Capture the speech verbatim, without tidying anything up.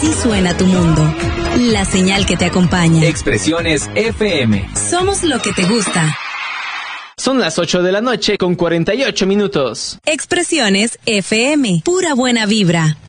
Así suena tu mundo. La señal que te acompaña. Expresiones F M. Somos lo que te gusta. Son las ocho de la noche con cuarenta y ocho minutos. Expresiones F M. Pura buena vibra.